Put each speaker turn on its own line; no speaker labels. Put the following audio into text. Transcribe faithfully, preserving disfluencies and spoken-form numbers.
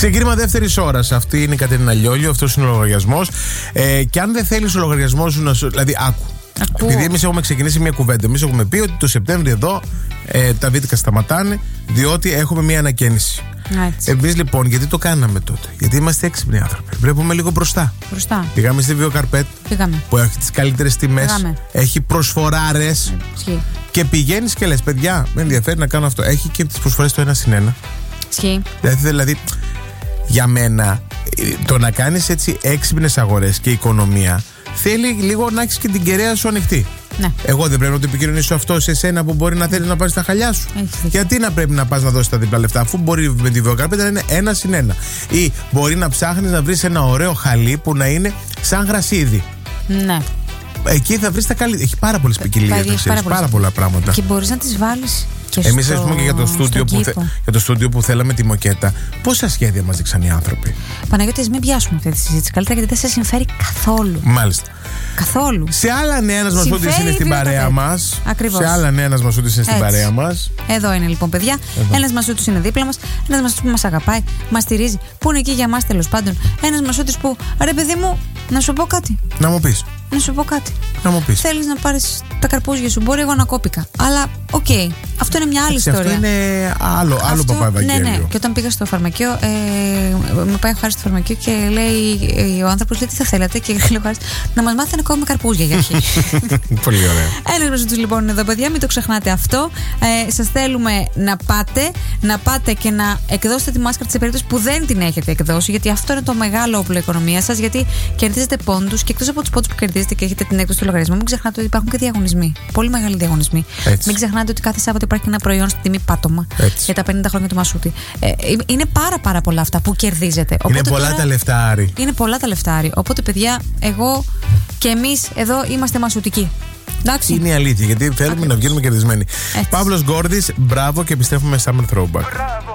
Ξεκίνημα δεύτερης ώρας. Αυτή είναι η Κατερίνα Λιόλιο, αυτός είναι ο λογαριασμός. Ε, και αν δεν θέλεις ο λογαριασμός σου να σου. Δηλαδή, άκου. Ακούω. Επειδή εμείς έχουμε ξεκινήσει μια κουβέντα, εμείς έχουμε πει ότι το Σεπτέμβριο εδώ ε, τα βίντεο σταματάνε, διότι έχουμε μια ανακαίνιση. Εμείς λοιπόν, γιατί το κάναμε τότε? Γιατί είμαστε έξυπνοι άνθρωποι. Βλέπουμε λίγο μπροστά.
Μπροστά.
Πήγαμε στη Βιοκαρπέτ, που έχει τις καλύτερες τιμές, έχει προσφοράρες.
Ισχύει.
Και πηγαίνεις και λες, παιδιά, με ενδιαφέρει να κάνω αυτό. Έχει και τις προσφορές το ένα συν ένα.
Ισχύει.
Δηλαδή, δηλαδή, για μένα, το να κάνεις έτσι έξυπνες αγορές και οικονομία θέλει λίγο να έχεις και την κεραία σου ανοιχτή.
Ναι.
Εγώ δεν πρέπει να το επικοινωνήσω αυτό σε εσένα που μπορεί να θέλει να πάρει τα χαλιά σου?
Έχεις.
Γιατί να πρέπει να πας να δώσεις τα διπλά λεφτά, αφού μπορεί με τη Βιοκαρπέτα να είναι ένα συν ένα. Ή μπορεί να ψάχνεις να βρεις ένα ωραίο χαλί που να είναι σαν γρασίδι.
Ναι.
Εκεί θα βρεις τα καλύτερα. Έχει πάρα πολλές ποικιλίες, πάρα, πάρα πολλά πράγματα.
Και μπορείς να τις βάλεις.
Εμείς, ας πούμε, και για το στούντιο που, θε, για το στούντιο που θέλαμε τη Μοκέτα, πόσα σχέδια μας δείξαν οι άνθρωποι.
Παναγιώτη, μην πιάσουμε αυτή τη συζήτηση καλύτερα, γιατί δεν σε συμφέρει καθόλου.
Μάλιστα.
Καθόλου.
Σε άλλα νέα, ένας Μασούτης είναι στην παρέα μας.
Ακριβώς.
Σε άλλα νέα, ένας Μασούτης είναι στην
Έτσι.
παρέα μας.
Εδώ είναι λοιπόν, παιδιά. Ένας Μασούτης είναι δίπλα μας. Ένας Μασούτης που μας αγαπάει, μας στηρίζει, που είναι εκεί για μας τέλος πάντων. Ένας Μασούτης που, ρε παιδί μου, να σου πω κάτι.
Να μου πεις.
Να σου πω κάτι.
Να μου πεις.
Θέλεις να πάρεις τα καρπούζια σου, μπορεί εγώ να κόπηκα. Αλλά οκ, okay, αυτό είναι μια άλλη
Έτσι,
ιστορία.
Αυτό είναι άλλο, άλλο παπά Ευαγγέλιο.
Ναι, ναι. Και όταν πήγα στο φαρμακείο, ε, με πάει ο Χάρης στο φαρμακείο και λέει, ε, ο άνθρωπος λέει, τι θα θέλατε? Και λέει ο Χάρης, να μας μάθει να κόβουμε καρπούζια για αρχή.
Πολύ ωραία.
Ένας Μασούτης λοιπόν είναι εδώ, παιδιά, μην το ξεχνάτε αυτό. Ε, σας θέλουμε να πάτε, να πάτε και να εκδώσετε τη μάσκαρα σε περίπτωση που δεν την έχετε εκδώσει, γιατί αυτό είναι το μεγάλο όπλο οικονομίας σας, γιατί κερδίζετε πόντους και εκτός από τους πόντους που κερδίζετε και έχετε την έκδοση του λογαριασμού, μην ξεχνάτε ότι υπάρχουν και διαγωνισμοί. Πολύ μεγάλοι διαγωνισμοί.
Έτσι.
Μην ξεχνάτε ότι κάθε Σάββατο υπάρχει ένα προϊόν στην τιμή πάτωμα.
Έτσι.
Για τα πενήντα χρόνια του Μασούτη. Ε, είναι πάρα πάρα πολλά αυτά που κερδίζετε.
Είναι
Οπότε
πολλά
τώρα,
τα λεφτά, Άρη.
Είναι πολλά τα λεφτά, Άρη. Οπότε, παιδιά, εγώ και εμείς εδώ είμαστε μασουτικοί. Εντάξει.
Είναι η αλήθεια, γιατί θέλουμε
Ακριβώς.
να βγαίνουμε κερδισμένοι.
Έτσι.
Παύλος Γκόρδης, μπράβο, και επιστρέφουμε Summer Throwback.
Μπράβο.